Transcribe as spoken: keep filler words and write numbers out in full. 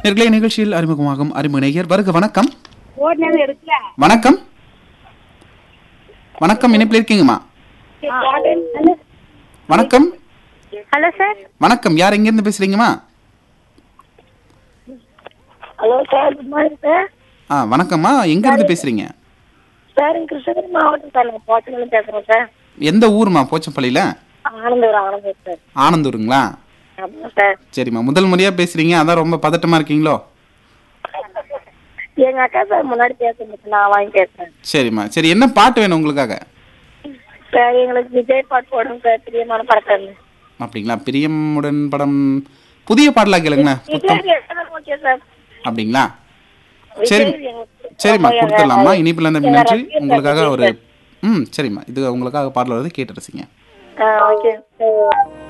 நேயர்களே, நிகழ்ச்சியில் அறிமுகமாகும் அறிமுக நேயர் வருக. வணக்கம். ஓடுனது எடுக்கல. வணக்கம். வணக்கம், இணைப்பில் இருக்கீங்கம்மா? வணக்கம். Hello sir. வணக்கம், யார் எங்க இருந்து பேசுறீங்கம்மா? Hello sir, good morning sir. ஆ வணக்கம்மா, எங்க இருந்து பேசுறீங்க? சார், கிருஷ்ணகிரி மாவட்டம் சார், நாங்கள் போச்சம்பள்ளி பேசுகிறோம் சார். எந்த ஊர்மா? போச்சம்பள்ளியில? ஆனந்தூர் ஆனந்தூர் சார். ஆனந்தூருங்களா? ஆமாம் சார். சரிம்மா, முதல் முறையா பேசுறீங்க, அதான் ரொம்ப பதட்டமா இருக்கீங்களோ? எங்கள் அக்கா சார் முன்னாடி பேசுறது, நான் வாங்கி பேசுகிறேன். சரிம்மா, சரி, என்ன பாட்டு வேணும் உங்களுக்காக? சார், எங்களுக்கு விஜய் பாட்டு போடுங்க சார், பிரியமான படத்தில். அப்படிங்களா? பிரியமுடன் படம் புதிய பாடலா கேளுங்களேன். புத்தம் ஓகே சார். அப்படிங்களா? சரி, சரிம்மா, கொடுத்துடலாமா. இனிப்புல இருந்த நன்றி. உங்களுக்காக ஒரு ம் சரிம்மா, இது உங்களுக்காக பாடல் வருது, கேட்டு ரசிங்க. Okay sir.